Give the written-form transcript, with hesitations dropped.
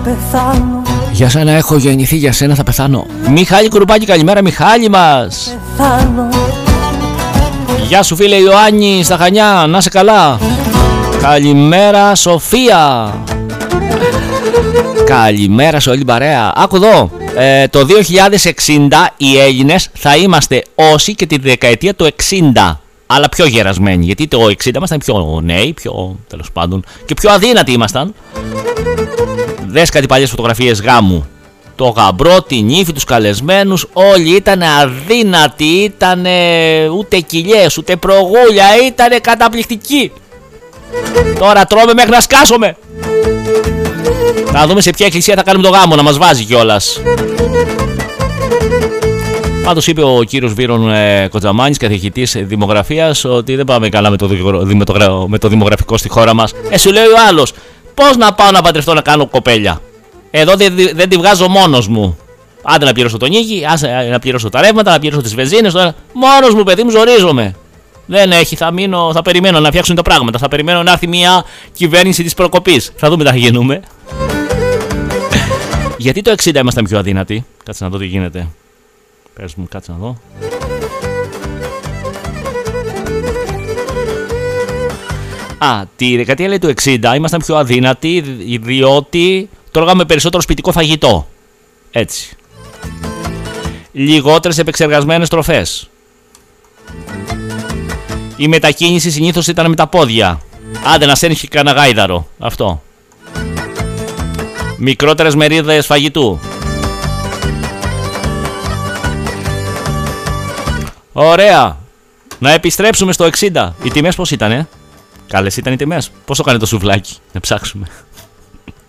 πεθάνω. Για σένα έχω γεννηθεί, για σένα θα πεθάνω. Μιχάλη Κουρουπάκη, καλημέρα Μιχάλη μας. Πεθάνω. Γεια σου φίλε Ιωάννη στα Χανιά, να είσαι καλά. Καλημέρα Σοφία. Καλημέρα σε όλη την παρέα. Άκου εδώ, το 2060 οι Έλληνες θα είμαστε όσοι και τη δεκαετία του 60, αλλά πιο γερασμένοι. Γιατί το 60 ήμασταν πιο νέοι, πιο τέλος πάντων και πιο αδύνατοι ήμασταν. Δες κάτι παλιές φωτογραφίες γάμου. Το γαμπρό, την ύφη, τους καλεσμένους, όλοι ήταν αδύνατοι, ήταν ούτε κοιλιές, ούτε προγούλια, ήταν καταπληκτικοί. Τώρα τρώμε μέχρι να σκάσουμε. Να δούμε σε ποια εκκλησία θα κάνουμε το γάμο, να μας βάζει κιόλας. Πάντως είπε ο κύριος Βύρον Κοτζαμάνης, καθηγητής δημογραφίας, ότι δεν πάμε καλά με το δημογραφικό στη χώρα μας. Σου λέει ο άλλος, πώς να πάω να παντρευτώ να κάνω κοπέλια. Εδώ δεν τη βγάζω μόνος μου. Άντε να πληρώσω τον νίκη, να πληρώσω τα ρεύματα, να πληρώσω τις βενζίνες. Μόνος μου, παιδί μου, ζορίζομαι. Δεν έχει, θα περιμένω να φτιάξουν τα πράγματα. Θα περιμένω να έρθει μια κυβέρνηση της προκοπής. Θα δούμε τι θα γίνουμε. Γιατί το 60 ήμασταν πιο αδύνατοι. Κάτσε να δω τι γίνεται. Πες μου, κάτσε να δω. Τη δεκαετία λέει του 60 ήμασταν πιο αδύνατοι διότι τρώγαμε περισσότερο σπιτικό φαγητό. Έτσι. Λιγότερες επεξεργασμένες τροφές. Η μετακίνηση συνήθως ήταν με τα πόδια. Άντε να σέρνει κανένα γάιδαρο. Αυτό. Μικρότερες μερίδες φαγητού. Ωραία. Να επιστρέψουμε στο 60. Οι τιμές πώς ήτανε? Καλές ήταν οι τιμές. Πόσο κάνει το σουβλάκι? Να ψάξουμε.